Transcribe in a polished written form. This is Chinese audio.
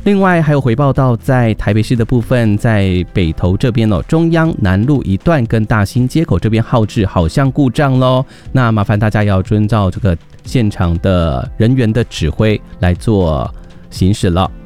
另外还有回报到在台北市的部分，在北投这边中央南路一段跟大兴街口这边号志好像故障咯，那麻烦大家要遵照这个现场的人员的指挥来做行驶了。